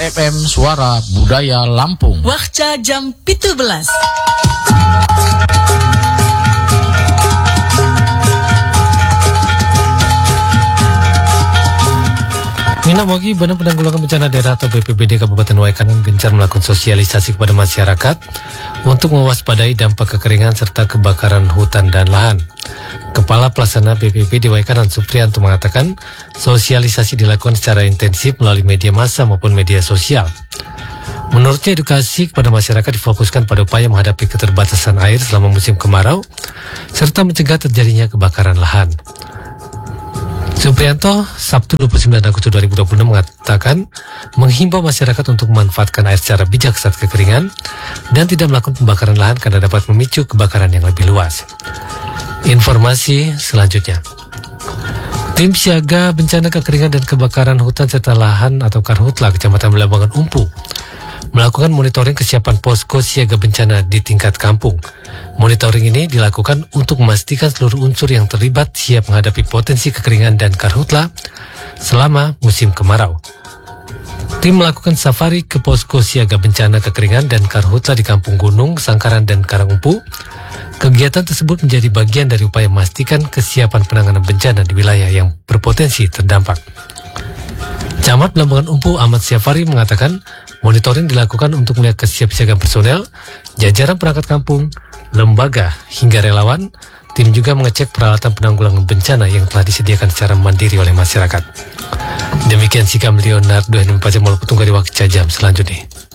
FM Suara Budaya Lampung. Waktu jam 17. Mina bagi Badan Penanggulangan Bencana Daerah atau BPBD Kabupaten Waikanan gencar melakukan sosialisasi kepada masyarakat untuk mewaspadai dampak kekeringan serta kebakaran hutan dan lahan. Kepala Pelaksana BPBD Waikanan Supriyanto mengatakan sosialisasi dilakukan secara intensif melalui media massa maupun media sosial. Menurutnya edukasi kepada masyarakat difokuskan pada upaya menghadapi keterbatasan air selama musim kemarau serta mencegah terjadinya kebakaran lahan. Supriyanto Sabtu 29 Agustus 2020 mengatakan menghimbau masyarakat untuk memanfaatkan air secara bijak saat kekeringan dan tidak melakukan pembakaran lahan karena dapat memicu kebakaran yang lebih luas. Informasi selanjutnya. Tim Siaga Bencana Kekeringan dan Kebakaran Hutan serta Lahan atau Karhutla Kecamatan Belambangan Umpu melakukan monitoring kesiapan posko siaga bencana di tingkat kampung. Monitoring ini dilakukan untuk memastikan seluruh unsur yang terlibat siap menghadapi potensi kekeringan dan karhutla selama musim kemarau. Tim melakukan safari ke posko siaga bencana kekeringan dan karhutla di Kampung Gunung, Sangkaran, dan Karangumpu. Kegiatan tersebut menjadi bagian dari upaya memastikan kesiapan penanganan bencana di wilayah yang berpotensi terdampak. Camat Belambangan Umpu Ahmad Syafari mengatakan monitoring dilakukan untuk melihat kesiapsiagaan personel, jajaran perangkat kampung, lembaga, hingga relawan. Tim juga mengecek peralatan penanggulangan bencana yang telah disediakan secara mandiri oleh masyarakat. Demikian sikap Leonardo Henry Pajamol Petung dari Waktu Jam selanjutnya.